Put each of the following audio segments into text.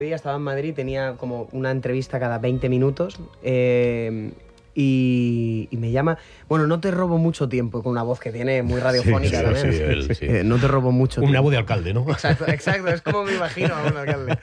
Estaba en Madrid, tenía como una entrevista cada 20 minutos y me llama. Bueno, no te robo mucho tiempo, con una voz que tiene muy radiofónica también. Sí. No te robo mucho tiempo. Una voz de alcalde, ¿no? Exacto, es como me imagino a un alcalde.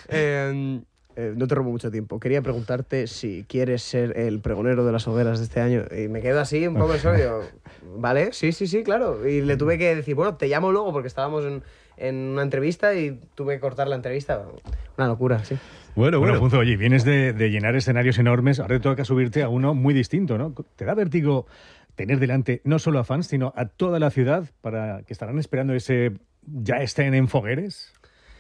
No te robo mucho tiempo. Quería preguntarte si quieres ser el pregonero de las hogueras de este año. Y me quedo así un poco en serio. Vale, sí, claro. Y le tuve que decir, bueno, te llamo luego porque estábamos en una entrevista y tuve que cortar la entrevista. Una locura, sí. Bueno, Funzo, oye, vienes de llenar escenarios enormes, ahora te toca subirte a uno muy distinto, ¿no? ¿Te da vértigo tener delante no solo a fans, sino a toda la ciudad para que estarán esperando ese ya estén en Fogueres?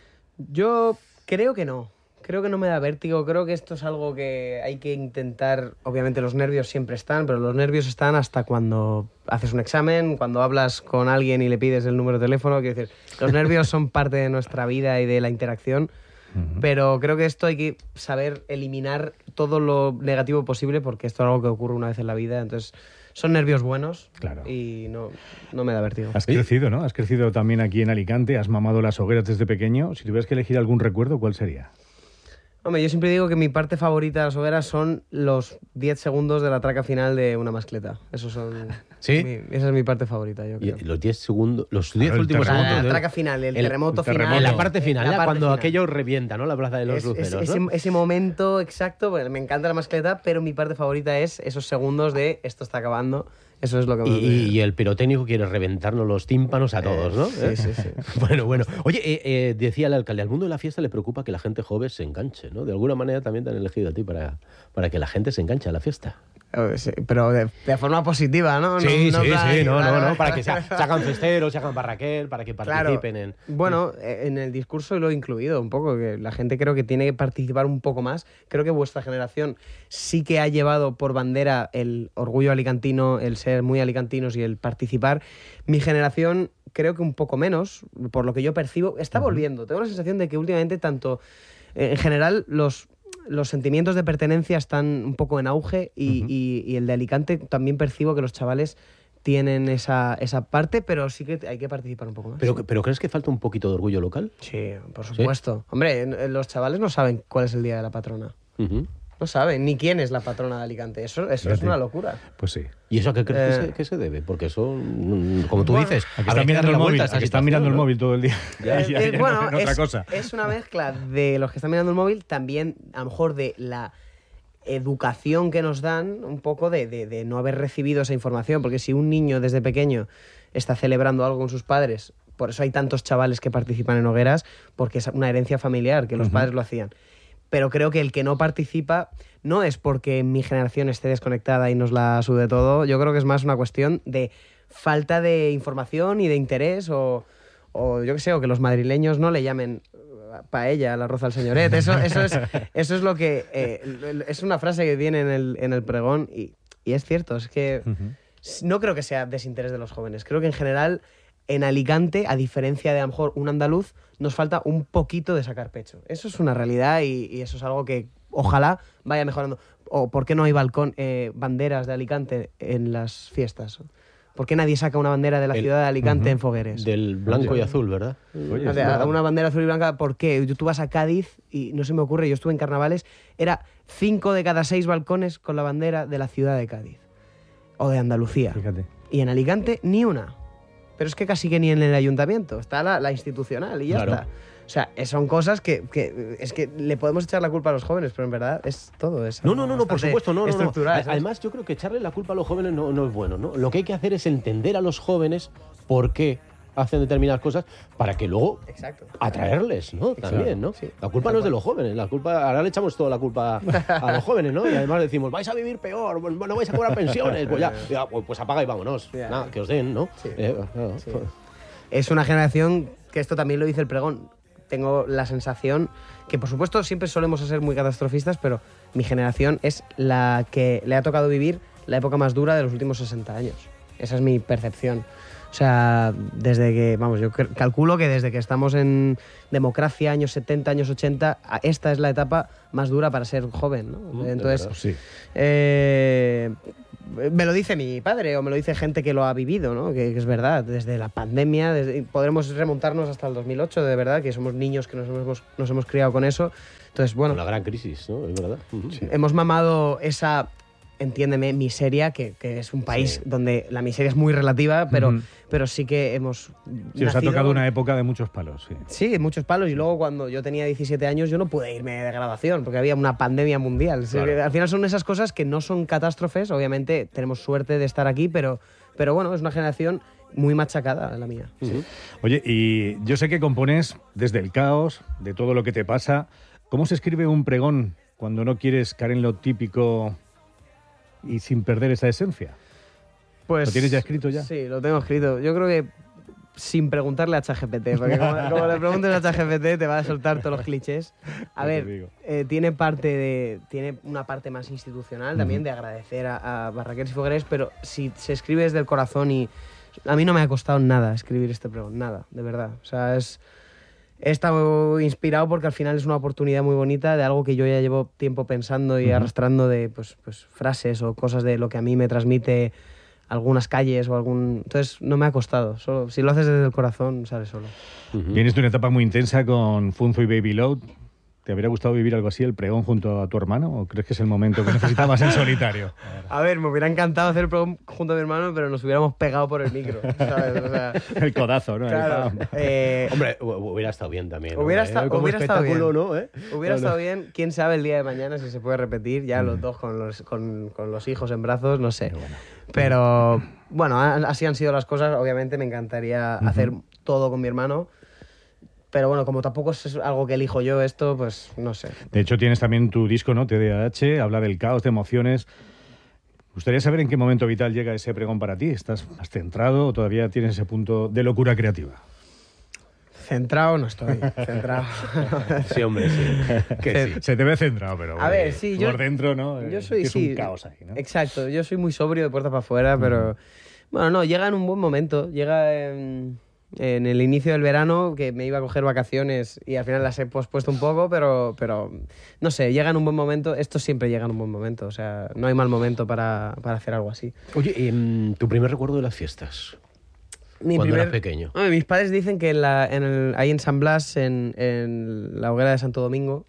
Yo creo que no. Creo que no me da vértigo, creo que esto es algo que hay que intentar. Obviamente los nervios siempre están, pero los nervios están hasta cuando haces un examen, cuando hablas con alguien y le pides el número de teléfono. Quiero decir, los nervios son parte de nuestra vida y de la interacción, pero creo que esto hay que saber eliminar todo lo negativo posible porque esto es algo que ocurre una vez en la vida, entonces son nervios buenos. Claro. Y no me da vértigo. Has crecido, ¿no? Has crecido también aquí en Alicante, has mamado las hogueras desde pequeño. Si tuvieras que elegir algún recuerdo, ¿cuál sería? Hombre, yo siempre digo que mi parte favorita de las hogueras son los 10 segundos de la traca final de una mascleta. Esos son... ¿Sí? Esa es mi parte favorita, yo creo. Y los 10 segundos, los 10 Claro, últimos segundos. La traca final, el terremoto terremoto. final. En la parte final, la ya parte cuando final. aquello revienta, ¿no? La plaza de los luceros, ¿no? Ese momento exacto, bueno, me encanta la mascleta, pero mi parte favorita es esos segundos de esto está acabando. Eso es lo que Y el pirotécnico quiere reventarnos los tímpanos a todos, ¿no? Sí. Bueno. Oye, decía el alcalde, al mundo de la fiesta le preocupa que la gente joven se enganche, ¿no? De alguna manera también te han elegido a ti para que la gente se enganche a la fiesta. Sí, pero de forma positiva, ¿no? Sí, Claro. para que se hagan festeros, se hagan Barraquel, para que participen en... Bueno, en el discurso lo he incluido un poco, que la gente creo que tiene que participar un poco más. Creo que vuestra generación sí que ha llevado por bandera el orgullo alicantino, el ser muy alicantinos y el participar. Mi generación creo que un poco menos, por lo que yo percibo, está volviendo. Tengo la sensación de que últimamente tanto, en general, los sentimientos de pertenencia están un poco en auge y el de Alicante también percibo que los chavales tienen esa parte, pero sí que hay que participar un poco más. ¿Pero crees que falta un poquito de orgullo local? Sí, por supuesto. ¿Sí? Hombre, los chavales no saben cuál es el día de la patrona. No saben ni quién es la patrona de Alicante. Eso es una locura. Pues sí. ¿Y eso a qué crees que se debe? Porque eso, como tú dices, aquí están mirando el móvil, el móvil todo el día. Bueno, no otra cosa. Es una mezcla de los que están mirando el móvil, también a lo mejor de la educación que nos dan, un poco de no haber recibido esa información, porque si un niño desde pequeño está celebrando algo con sus padres, por eso hay tantos chavales que participan en hogueras, porque es una herencia familiar, que los padres lo hacían. Pero creo que el que no participa no es porque mi generación esté desconectada y nos la sude todo. Yo creo que es más una cuestión de falta de información y de interés o yo qué sé, o que los madrileños no le llamen paella al arroz al señoret. Eso es lo que... es una frase que viene en el pregón y es cierto. Es que no creo que sea desinterés de los jóvenes. Creo que en general en Alicante, a diferencia de a lo mejor un andaluz, nos falta un poquito de sacar pecho. Eso es una realidad y eso es algo que ojalá vaya mejorando. ¿O por qué no hay banderas de Alicante en las fiestas? ¿Por qué nadie saca una bandera de la ciudad de Alicante en Fogueres? Del blanco y azul, ¿verdad? Oye, una bandera azul y blanca, ¿por qué? Tú vas a Cádiz y no se me ocurre, yo estuve en carnavales, era 5 de cada 6 balcones con la bandera de la ciudad de Cádiz. O de Andalucía. Fíjate. Y en Alicante ni una. Pero es que casi que ni en el ayuntamiento, está la institucional y ya está. O sea, son cosas que es que le podemos echar la culpa a los jóvenes, pero en verdad es todo eso. No, por supuesto, no. Estructural. Además, yo creo que echarle la culpa a los jóvenes no es bueno, ¿no? Lo que hay que hacer es entender a los jóvenes por qué hacen determinadas cosas para que luego atraerles, ¿no? También, ¿no? Sí. La culpa no es de los jóvenes, la culpa, ahora le echamos toda la culpa a los jóvenes, ¿no? Y además decimos, vais a vivir peor, no vais a cobrar pensiones, pues apaga y vámonos, nada, que os den, ¿no? Sí. Sí. Es una generación que esto también lo dice el pregón. Tengo la sensación que, por supuesto, siempre solemos ser muy catastrofistas, pero mi generación es la que le ha tocado vivir la época más dura de los últimos 60 años. Esa es mi percepción. O sea, desde que, yo calculo que desde que estamos en democracia, años 70, años 80, esta es la etapa más dura para ser joven, ¿no? Entonces, me lo dice mi padre o me lo dice gente que lo ha vivido, ¿no? Que es verdad, desde la pandemia, podremos remontarnos hasta el 2008, de verdad, que somos niños que nos hemos criado con eso. Entonces, bueno... Una gran crisis, ¿no? Es verdad. Sí. Hemos mamado esa... Entiéndeme, miseria, que es un país donde la miseria es muy relativa, pero sí que hemos Sí, os ha tocado una época de muchos palos, sí. Sí, muchos palos, y luego cuando yo tenía 17 años yo no pude irme de graduación, porque había una pandemia mundial. Claro. Al final son esas cosas que no son catástrofes, obviamente tenemos suerte de estar aquí, pero bueno, es una generación muy machacada la mía. Sí. Oye, y yo sé que compones desde el caos, de todo lo que te pasa. ¿Cómo se escribe un pregón cuando no quieres caer en lo típico y sin perder esa esencia? Pues, ¿Lo tienes ya escrito ya? Sí, lo tengo escrito. Yo creo que sin preguntarle a ChatGPT, porque como le preguntes a ChatGPT te va a soltar todos los clichés. A ver, tiene una parte más institucional también de agradecer a Barraqueros y Fogueres, pero si se escribe desde el corazón, y a mí no me ha costado nada escribir este pregón, nada, de verdad. O sea, he estado inspirado porque al final es una oportunidad muy bonita de algo que yo ya llevo tiempo pensando y arrastrando, de pues frases o cosas de lo que a mí me transmite algunas calles o algún... Entonces no me ha costado. Solo, si lo haces desde el corazón, sale solo. Vienes de una etapa muy intensa con Funzo y Baby Load. ¿Te habría gustado vivir algo así, el pregón junto a tu hermano? ¿O crees que es el momento que necesitabas en solitario? A ver, me hubiera encantado hacer el pregón junto a mi hermano, pero nos hubiéramos pegado por el micro, ¿sabes? O sea, el codazo, ¿no? Claro. Hombre, hubiera estado bien también, ¿no? Hubiera estado bien. ¿no? Hubiera estado bien. Quién sabe el día de mañana si se puede repetir, ya los dos con los hijos en brazos, no sé. Pero bueno, así han sido las cosas. Obviamente me encantaría hacer todo con mi hermano. Pero bueno, como tampoco es algo que elijo yo esto, pues no sé. De hecho, tienes también tu disco, ¿no? TDAH, habla del caos, de emociones. Me gustaría saber en qué momento vital llega ese pregón para ti. ¿Estás más centrado o todavía tienes ese punto de locura creativa? Centrado no estoy, centrado. Sí, hombre, sí. Que sí. Se te ve centrado, pero a ver, sí, por dentro, ¿no? Yo soy, es un caos ahí, ¿no? Exacto, yo soy muy sobrio de puerta para afuera, pero... Bueno, no, llega en un buen momento. Llega en el inicio del verano, que me iba a coger vacaciones y al final las he pospuesto un poco, pero no sé, llega en un buen momento. Esto siempre llega en un buen momento, o sea, no hay mal momento para hacer algo así. Oye, ¿tu primer recuerdo de las fiestas? Cuando eras pequeño. Mis padres dicen que ahí en San Blas, en la hoguera de Santo Domingo,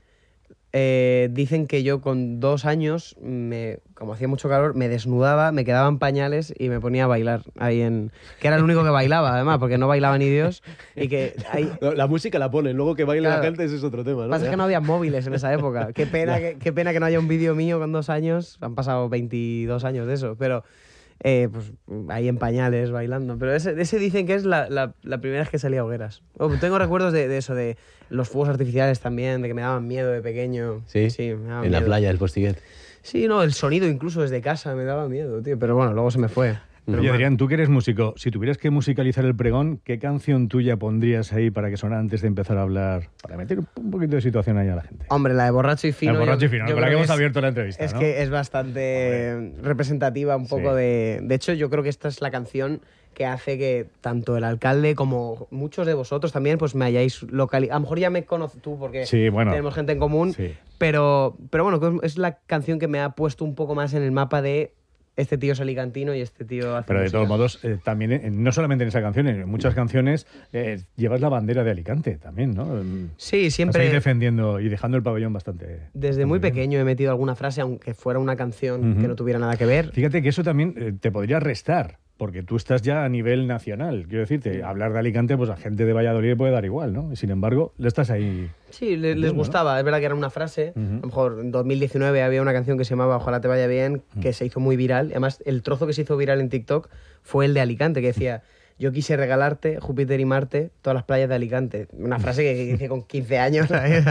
dicen que yo con 2 años, como hacía mucho calor, me desnudaba, me quedaban pañales y me ponía a bailar ahí que era el único que bailaba, además, porque no bailaba ni Dios. Y que la música la ponen, luego que baile la gente, ese es otro tema, ¿no? Pasa que no había móviles en esa época. Qué pena que no haya un vídeo mío con 2 años. Han pasado 22 años de eso, pero... pues ahí en pañales bailando, pero ese dicen que es la primera vez que salía a hogueras. Tengo recuerdos de eso, de los fuegos artificiales también, de que me daban miedo de pequeño. Sí, me daban en miedo. La playa del Postiguet. Sí, no, el sonido incluso desde casa me daba miedo, tío, pero bueno, luego se me fue. Y Adrián, tú que eres músico, si tuvieras que musicalizar el pregón, ¿qué canción tuya pondrías ahí para que sonara antes de empezar a hablar? Para meter un poquito de situación ahí a la gente. Hombre, la de Borracho y Fino. La Borracho y Fino, con la que hemos abierto la entrevista, es ¿no? que es bastante representativa un poco de hecho, yo creo que esta es la canción que hace que tanto el alcalde como muchos de vosotros también pues me hayáis localizado. A lo mejor ya me conoces tú porque tenemos gente en común, pero bueno, es la canción que me ha puesto un poco más en el mapa de este tío es alicantino y este tío hace Pero de música. todos modos, también, no solamente en esa canción, en muchas canciones llevas la bandera de Alicante también, ¿no? Sí, siempre. Estás ahí defendiendo y dejando el pabellón bastante... Desde muy pequeño he metido alguna frase, aunque fuera una canción que no tuviera nada que ver. Fíjate que eso también te podría restar, porque tú estás ya a nivel nacional. Quiero decirte, hablar de Alicante, pues a gente de Valladolid le puede dar igual, ¿no? Y sin embargo, le estás ahí... Sí, les gustaba. ¿No? Es verdad que era una frase. A lo mejor en 2019 había una canción que se llamaba Ojalá te vaya bien, que se hizo muy viral. Además, el trozo que se hizo viral en TikTok fue el de Alicante, que decía: yo quise regalarte Júpiter y Marte, todas las playas de Alicante. Una frase que hice con 15 años,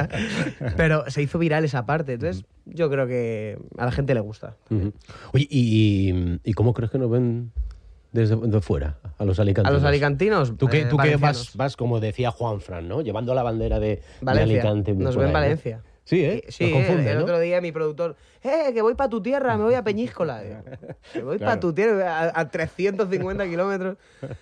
pero se hizo viral esa parte. Entonces, yo creo que a la gente le gusta. Oye, ¿y cómo crees que nos ven desde fuera, a los alicantinos? A los alicantinos. Tú que vas, como decía Juanfran, ¿no? Llevando la bandera de Alicante. Nos ven en Valencia. Sí, ¿eh? Sí, el otro día mi productor, que voy para tu tierra, me voy a Peñíscola. Que voy para tu tierra, a 350 kilómetros.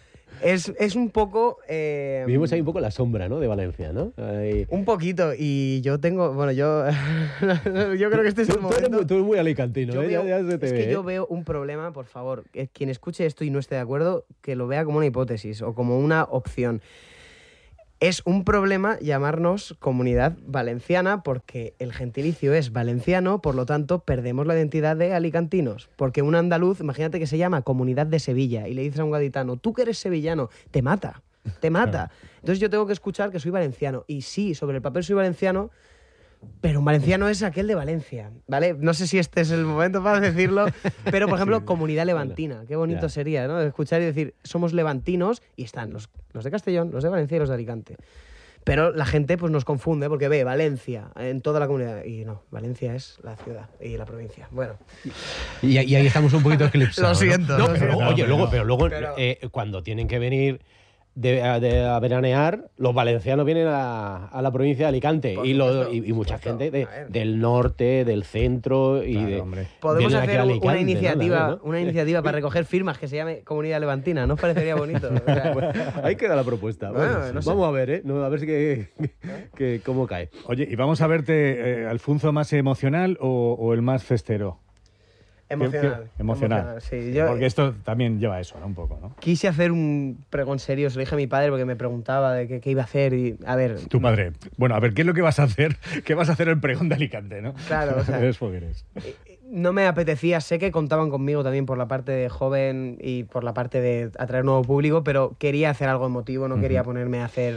Es un poco... Vivimos ahí un poco la sombra, ¿no? De Valencia, ¿no? Ahí... Un poquito, y yo tengo... Bueno, yo creo que este es el momento... Tú eres muy alicantino, ¿eh? Ya se te ve, yo veo un problema, por favor. Quien escuche esto y no esté de acuerdo, que lo vea como una hipótesis o como una opción. Es un problema llamarnos Comunidad Valenciana porque el gentilicio es valenciano, por lo tanto perdemos la identidad de alicantinos. Porque un andaluz, imagínate que se llama Comunidad de Sevilla y le dices a un gaditano, tú que eres sevillano, te mata. Entonces yo tengo que escuchar que soy valenciano. Y sí, sobre el papel soy valenciano, pero un valenciano es aquel de Valencia, ¿vale? No sé si este es el momento para decirlo, pero por ejemplo, Comunidad Levantina. Qué bonito sería, ¿no? Escuchar y decir, somos levantinos y están los de Castellón, los de Valencia y los de Alicante. Pero la gente pues nos confunde porque ve Valencia en toda la comunidad. Y no, Valencia es la ciudad y la provincia. Bueno. Y ahí estamos un poquito eclipsados. Lo siento. ¿no? Pero luego cuando tienen que venir a veranear, los valencianos vienen a la provincia de Alicante y mucha gente del norte, del centro y podemos hacer Alicante, una iniciativa para recoger firmas que se llame Comunidad Levantina. ¿No os parecería bonito? O sea, bueno, ahí queda la propuesta. Vamos a ver, ¿eh? A ver si cómo cae. Oye, ¿y vamos a verte Alfonso más emocional o el más festero? Emocional. Sí, porque esto también lleva eso, ¿no? Un poco, ¿no? Quise hacer un pregón serio, se lo dije a mi padre porque me preguntaba de qué iba a hacer y, a ver... Tu padre, bueno, a ver, ¿qué es lo que vas a hacer? ¿Qué vas a hacer el pregón de Alicante, no? Claro, o sea... No me apetecía, sé que contaban conmigo también por la parte de joven y por la parte de atraer nuevo público, pero quería hacer algo emotivo, no quería ponerme a hacer...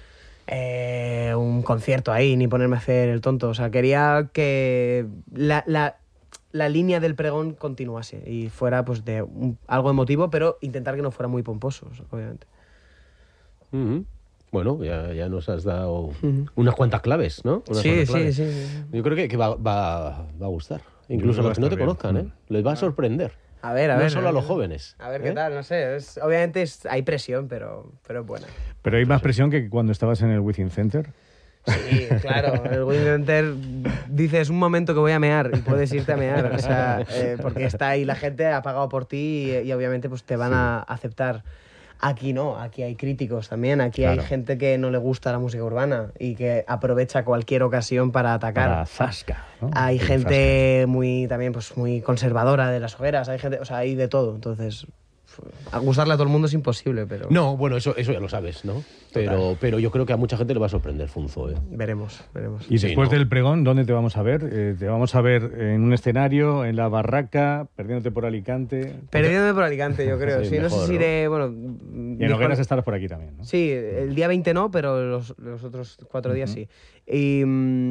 un concierto ahí, ni ponerme a hacer el tonto. O sea, quería que la línea del pregón continuase y fuera pues de algo emotivo, pero intentar que no fuera muy pomposo, obviamente. Bueno, ya nos has dado unas cuantas claves, ¿no? Sí. Yo creo que va a gustar. Incluso a los que no te conozcan, ¿eh? Les va a sorprender. A ver. No solo a los jóvenes. A ver qué tal, no sé. Obviamente hay presión, pero es buena. Pero hay más presión que cuando estabas en el Within Center. Sí, claro. El Within Center dices un momento que voy a mear y puedes irte a mear. O sea, porque está ahí la gente, ha pagado por ti y obviamente pues te van a aceptar. Aquí no, aquí hay críticos también, aquí hay gente que no le gusta la música urbana y que aprovecha cualquier ocasión para atacar. Para zasca, ¿no? Hay gente muy conservadora de las hogueras, hay gente, o sea, hay de todo, entonces a gustarle a todo el mundo es imposible, pero... No, bueno, eso ya lo sabes, ¿no? Pero yo creo que a mucha gente le va a sorprender Funzo, ¿eh? Veremos. Y después del pregón, ¿dónde te vamos a ver? ¿Te vamos a ver en un escenario, en la barraca, perdiéndote por Alicante? Perdiéndome por Alicante, yo creo. Sí, mejor, no sé si iré... Bueno, y en Hogueras estarás por aquí también, ¿no? Sí, el día 20 no, pero los otros 4 días sí. Y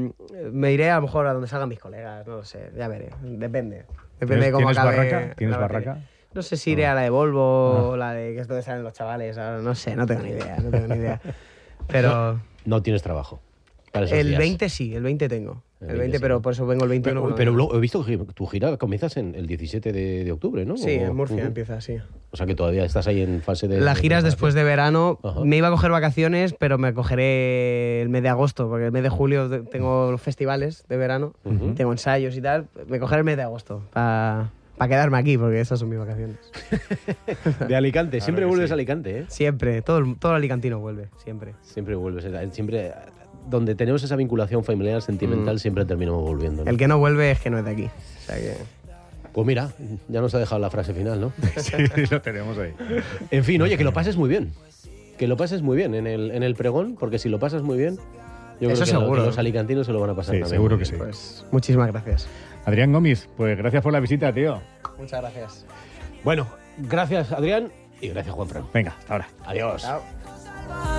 me iré a lo mejor a donde salgan mis colegas, no lo sé, ya veré. Depende de cómo acabe. ¿Tienes barraca? No sé si iré a la de Volvo o la de que es donde salen los chavales. No sé, no tengo ni idea. Pero... No tienes trabajo. El 20 sí, el 20 tengo. El 20, sí. Pero por eso vengo el 21. Pero luego he visto que tu gira comienzas el 17 de octubre, ¿no? Sí, en Murcia empieza, sí. O sea que todavía estás ahí en fase de... La gira es después de verano. Me iba a coger vacaciones, pero me cogeré el mes de agosto, porque el mes de julio tengo los festivales de verano, tengo ensayos y tal. Me cogeré el mes de agosto para quedarme aquí, porque esas son mis vacaciones. De Alicante, siempre vuelves a Alicante, ¿eh? Siempre, todo el alicantino vuelve, siempre. Siempre vuelves, siempre... Donde tenemos esa vinculación familiar, sentimental, siempre terminamos volviendo, ¿no? El que no vuelve es que no es de aquí. O sea que... Pues mira, ya nos ha dejado la frase final, ¿no? Sí, lo tenemos ahí. En fin, oye, que lo pases muy bien. Que lo pases muy bien en el pregón, porque si lo pasas muy bien, yo creo que seguro. Los alicantinos se lo van a pasar también. Seguro que sí. Pues muchísimas gracias. Adrián Gómez, pues gracias por la visita, tío. Muchas gracias. Bueno, gracias, Adrián, y gracias, Juanfran. Venga, hasta ahora. Adiós. Chao.